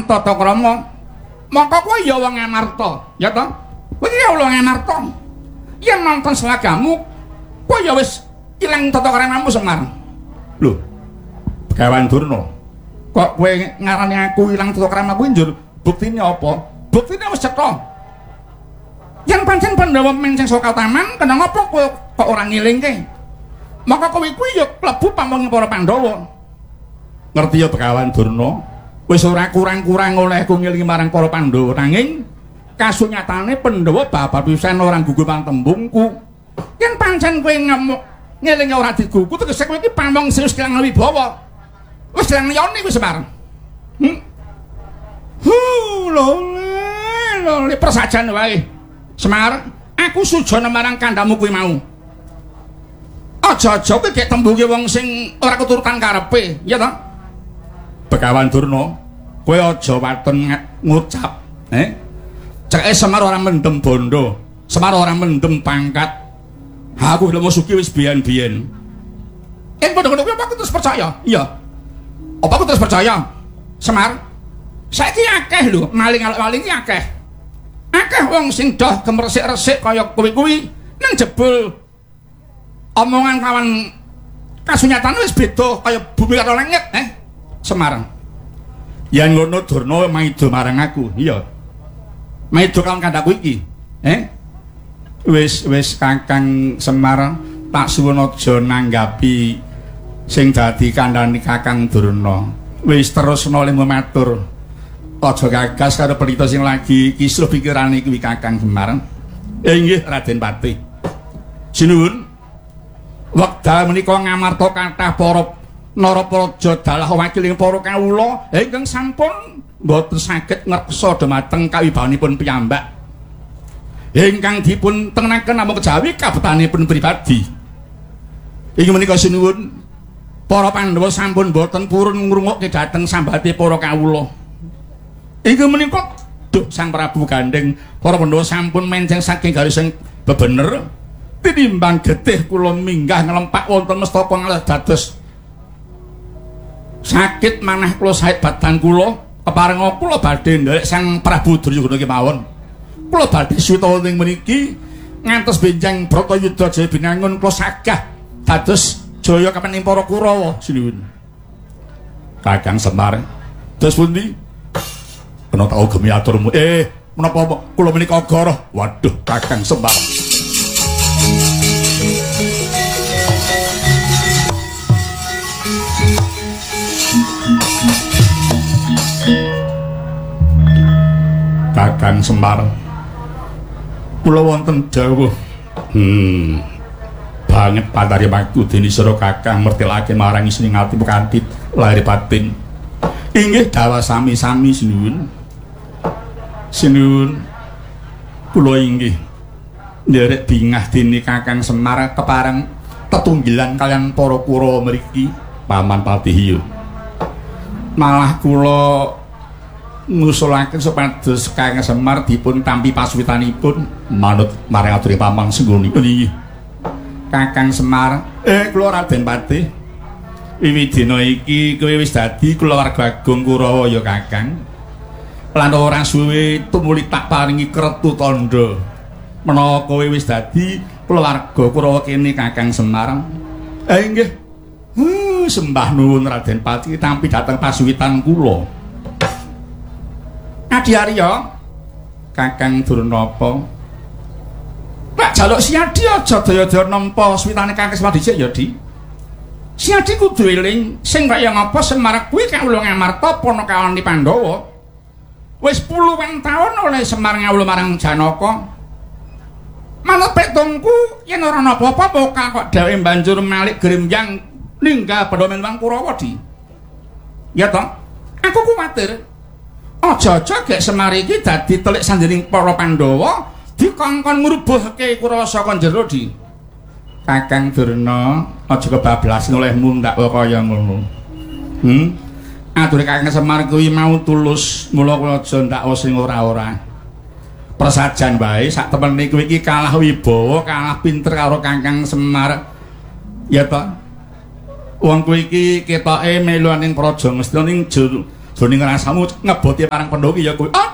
kelawan tata krama mongko kowe ya wong Amarta ya to kowe ya wong Amarta yen nonton selagamu kowe ya wis ilang tata kramamu Semar lho Begawan Durna kok kowe ngarani aku ilang tata kramaku njur buktine apa buktine wis cetha yen pancen Pandhawa menceng saka taman kena ngopo kowe kok ora ngilingke maka kowe kuwi ya klebu pamong para Pandhawa ngerti ya Begawan Durna wis ora kurang-kurang olehku ngilingi marang para Pandhawa nanging kasunyatane Pandhawa babar pisan ora gugu pantembungku yen pancen kowe ngelingi ora digugu tegese kowe iki pamong sing wis kelang wibawa wis kelang yoni wis Semar lole persajan wae Semar aku sujana marang kandhamu kuwi mau aja-aja kowe gek tembunge wong sing ora keturutan karepe ya to Begawan Durna kowe aja waton ngucap ceke Semar ora mendem bondo Semar ora mendem pangkat aku lho suki wis biyen-biyen padha-padha kowe aku terus percaya iya apa aku terus percaya Semar saiki akeh lho maling-maling iki akeh wong sing doh kemresik-resik kaya kowe kuwi nang jebul omongan kawan kasunyatan wis beda kaya bumi karo langit Semar yen ngono Durna maido marang aku iya maido kawan kandhaku iki wis Kakang Semar tak suwun aja nanggapi sing dadi kandhane Kakang Durna wis terusno lemu matur aja gagas karo pelita sing lagi kisruh pikirane kuwi Kakang Semar inggih Raden Patih sinuwun wekdal menika ngamarta kathah para Narapraja dalah wakiling para kawula ingkang sampun boten saged ngreksa dhumateng kawibawanipun piyambak ingkang dipun tengenaken namung kejawi kabetanipun pribadi inggih menika sinuwun para Pandhawa sampun boten purun ngrungokke dhateng sambate para kawula inggih menika duh Sang Prabu Gandeng para Pandhawa sampun menceng saking garis sing bebener tinimbang getih kula minggah ngelempak wonten mestaka ngalah dados sakit manah kula saet badan kula keparenga kula badhe nderek Sang Prabu Duryudana kemawon kula badhe suwita wonten mriki ngantos benjang Bratayuda Jaya binangun kula sagah dados jaya kapening para Kurawa sinuwun Kakang Semar dos pundi kena tak ugemi aturmu menapa kula menika goroh waduh Kakang Semar Kakang Semar kula wonten dawuh banget panarimaku dene sira Kakang mertelake marang isining ati kanthi lahir batin inggih dawa sami-sami sinuwun kula inggih nderek bingah dene Kakang Semar kepareng tetunggilan kalian para Kurawa mriki Paman Patih malah kula ngusulaken supados Kakang Semar dipun tampi pasuwitanipun manut marang aturing Paman Sengguni nggih Kakang Semar kula Raden Patih wiwit dina iki kowe wis dadi kulawarga agung Kurawa ya Kakang lan ora suwe tumuli tak paringi kretu tandha menawa kowe wis dadi kulawarga Kurawa kene Kakang Semar inggih sembah nuwun Raden Patih tampi dhateng pasuwitan kula Adi Arya Kakang Durnapa tak jaluk Siadi aja daya-daya nampa suwitane Kakang Semar dhisik ya Di Siadi kudu eling sing kaya ngapa Semar kuwi kawula Ngamarta panakawane Pandhawa wis puluhan taun oleh Semar ngawula marang Janaka manut petungku yen ora napa-apa poka kok dhewe banjur malik grimjang ninggal Pandhawa menwang Kurawa Di ya to aku kuwatir aja-aja gek Semar iki dadi telik sandening para Pandhawa dikongkon ngrubuhke Kurawa saka njero Di Kakang Durna aja kebablas olehmu ndak kaya ngono ature Kakang Semar kuwi mau tulus mula kula aja ndak sing ora-ora persajan wae sak temene kowe iki kalah wibawa kalah pinter karo Kakang Semar ya to wong kowe iki ketoke melu ning praja mesti ning jroning rasamu ngeboti marang Pandhawa ya kuwi.